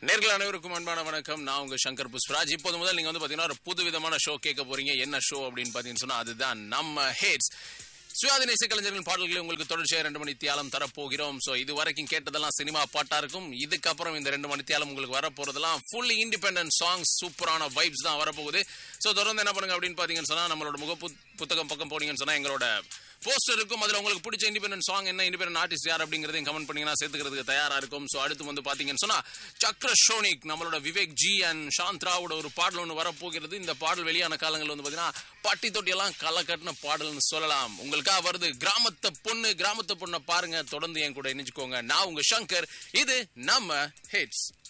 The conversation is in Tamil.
நேர்கள் அனைவருக்கும் அன்பான வணக்கம். நான் உங்க சங்கர் புஷ்பராஜ். இப்போது முதல் நீங்க வந்து பாத்தீங்கன்னா ஒரு புது விதமான ஷோ கேட்க போறீங்க. என்ன ஷோ அப்படின்னு பாத்தீங்கன்னு சொன்னா அதுதான் நம்ம ஹிட்ஸ். சுயாதீன இசைக்கலைஞர்களின் பாடல்களை உங்களுக்கு தொடர்ச்சியாக 2 மணி தியாலம் தரப்போகிறோம். ஸோ இது வரைக்கும் கேட்டதெல்லாம் சினிமா பாட்டா இருக்கும். இதுக்கப்புறம் இந்த 2 மணி தியாலம் உங்களுக்கு வரப்போறதெல்லாம் ஃபுல்லி இண்டிபெண்டன்ட் சாங்ஸ், சூப்பரான வைப்ஸ் தான் வரப்போகுது. ஸோ தொடர்ந்து என்ன பண்ணுங்க அப்படின்னு பாத்தீங்கன்னு சொன்னா நம்மளோட புத்தகம் பக்கம் போனீங்கன்னு சொன்னா எங்களோட போஸ்டர் இருக்கும். அதுல உங்களுக்கு பிடிச்ச இண்டிபெண்டன்ட் சாங் என்ன, இண்டிபெண்டன்ட் ஆர்டிஸ்ட் யார் அப்படிங்கறதையும் கமெண்ட் பண்ணீங்கன்னா சேர்த்துக்கிறதுக்கு தயாரா இருக்கும். ஸோ அடுத்து வந்து பாத்தீங்கன்னு சொன்னா சக்ர ஷோனிக், நம்மளோட விவேக் ஜி அண்ட் சாந்த்ராவோட ஒரு பாடல் ஒன்று வரப்போகிறது. இந்த பாடல் வெளியான காலங்கள் வந்து பாத்தீங்கன்னா பட்டி தொட்டி எல்லாம் களை கட்டின பாடல்னு சொல்லலாம். உங்களுக்காக வருது கிராமத்து பொண்ணை பாருங்க. தொடர்ந்து என் கூட இணைச்சுக்கோங்க. நான் உங்க சங்கர். இது நம்ம ஹிட்ஸ்.